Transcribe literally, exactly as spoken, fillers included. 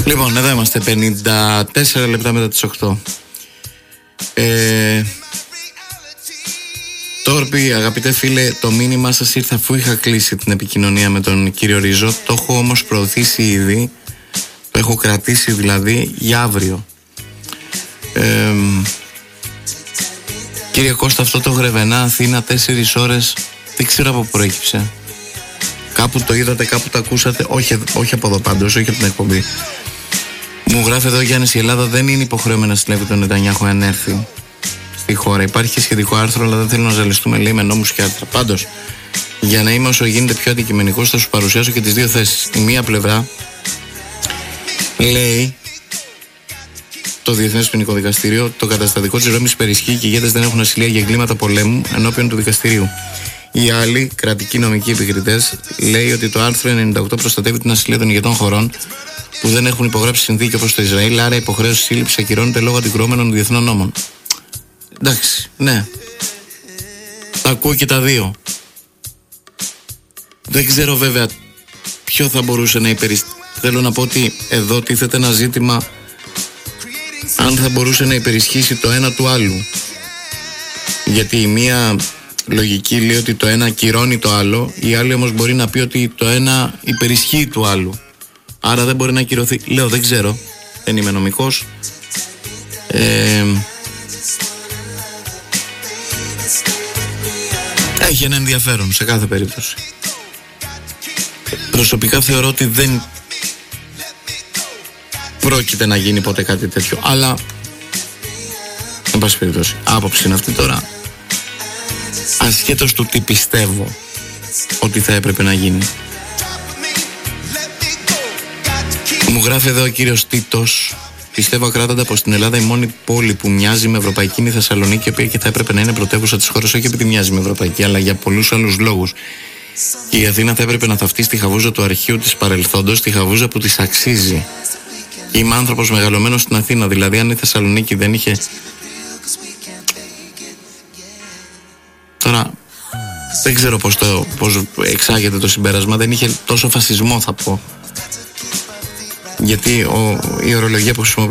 Λοιπόν, εδώ είμαστε, πενήντα τέσσερα λεπτά μετά τις οκτώ. Ε, Τόρπι, αγαπητέ φίλε, το μήνυμά σας ήρθε αφού είχα κλείσει την επικοινωνία με τον κύριο Ρίζο. Το έχω όμως προωθήσει ήδη. Το έχω κρατήσει δηλαδή για αύριο. ε, Κύριε Κώστα, αυτό το Γρεβενά Αθήνα τέσσερις ώρες δεν ξέρω από πού προέκυψε. Κάπου το είδατε, κάπου το ακούσατε. Όχι, όχι από εδώ πάντως, όχι από την εκπομπή. Μου γράφει εδώ ο Γιάννης, η Ελλάδα δεν είναι υποχρεωμένη να συλλέγει τον Νετανιάχου αν έρθει στη χώρα. Υπάρχει και σχετικό άρθρο, αλλά δεν θέλω να ζαλιστούμε, λέει, με νόμους και άρθρα. Πάντως, για να είμαι όσο γίνεται πιο αντικειμενικός, θα σου παρουσιάσω και τις δύο θέσεις. Η μία πλευρά λέει το Διεθνές Ποινικό Δικαστήριο, το καταστατικό της Ρώμης περισχύει και οι ηγέτες δεν έχουν ασυλία για εγκλήματα πολέμου ενώπιον του δικαστηρίου. Οι άλλοι, κρατικοί νομικοί επικριτές, λέει ότι το άρθρο ενενήντα οκτώ προστατεύει την ασυλία των ηγετών χωρών που δεν έχουν υπογράψει συνθήκη όπως το Ισραήλ, άρα η υποχρέωση σύλληψης ακυρώνεται λόγω αντικρουόμενων διεθνών νόμων. Εντάξει, ναι. Τα ακούω και τα δύο. Δεν ξέρω βέβαια ποιο θα μπορούσε να υπεριστεί. Θέλω να πω ότι εδώ τίθεται ένα ζήτημα αν θα μπορούσε να υπερισχύσει το ένα του άλλου. Γιατί η μία λογική λέει ότι το ένα ακυρώνει το άλλο, η άλλη όμως μπορεί να πει ότι το ένα υπερισχύει του άλλου. Άρα δεν μπορεί να ακυρωθεί. Λέω, δεν ξέρω. Δεν είμαι νομικός. Ε, έχει ένα ενδιαφέρον σε κάθε περίπτωση. Προσωπικά θεωρώ ότι δεν πρόκειται να γίνει ποτέ κάτι τέτοιο. Αλλά, εν πάση περιπτώσει, άποψη είναι αυτή τώρα. Ασχέτως του τι πιστεύω ότι θα έπρεπε να γίνει. Μου γράφει εδώ ο κύριος Τίτος. Πιστεύω ακράδαντα πως στην Ελλάδα η μόνη πόλη που μοιάζει με ευρωπαϊκή είναι η Θεσσαλονίκη, η οποία και θα έπρεπε να είναι πρωτεύουσα της χώρας, όχι επειδή μοιάζει με ευρωπαϊκή, αλλά για πολλούς άλλους λόγους. Και η Αθήνα θα έπρεπε να θαυτεί στη χαβούζα του αρχείου της παρελθόντος, στη χαβούζα που της αξίζει. Είμαι άνθρωπος μεγαλωμένος στην Αθήνα, δηλαδή αν η Θεσσαλονίκη δεν είχε. Τώρα δεν ξέρω πώς, το, πώς εξάγεται το συμπέρασμα. Δεν είχε τόσο φασισμό, θα πω. Γιατί ο, η ορολογία που χρησιμοποιεί